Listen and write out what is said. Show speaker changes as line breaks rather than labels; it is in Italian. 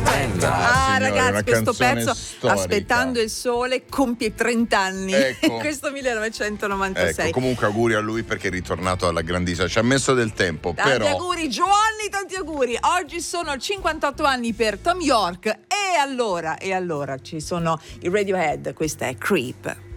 Ragazzi, questo pezzo
storica.
Aspettando il sole compie 30 anni.
Ecco.
Questo 1996.
Ecco, comunque auguri a lui perché è ritornato alla grandissima. Ci ha messo del tempo,
Tanti
però
auguri Giovanni, tanti auguri. Oggi sono 58 anni per Tom York e allora ci sono i Radiohead. Questa è Creep.